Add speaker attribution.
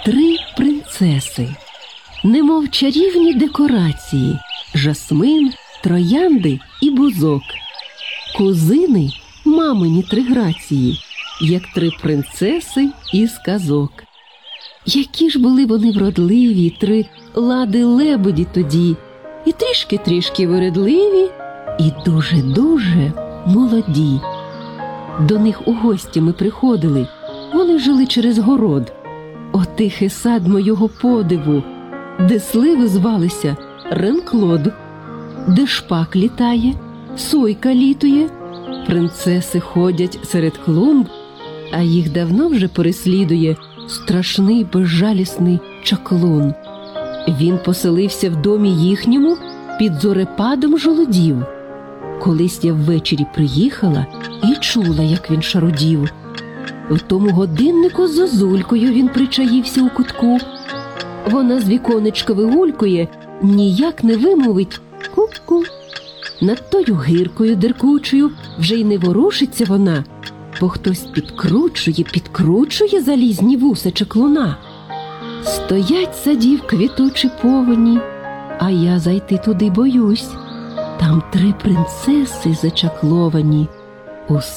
Speaker 1: Три принцеси, немов чарівні декорації: жасмин, троянди і бузок. Кузини – мамині три грації, як три принцеси із казок. Які ж були вони вродливі, три лади-лебеді тоді, і трішки-трішки вередливі, і дуже-дуже молоді. До них у гості ми приходили, вони жили через город. О, тихий сад мого подиву, де сливи звалися Ренклод, де шпак літає, сойка літує, принцеси ходять серед клумб, а їх давно вже переслідує страшний безжалісний чаклун. Він поселився в домі їхньому під зорепадом жолудів. Колись я ввечері приїхала і чула, як він шарудів. В тому годиннику з зозулькою він причаївся у кутку. Вона з віконечка вигулькує, ніяк не вимовить ку-ку. Над тою гиркою деркучою вже й не ворушиться вона, бо хтось підкручує залізні вуса чаклуна. Стоять садів квітучі повені, а я зайти туди боюсь. Там три принцеси зачакловані.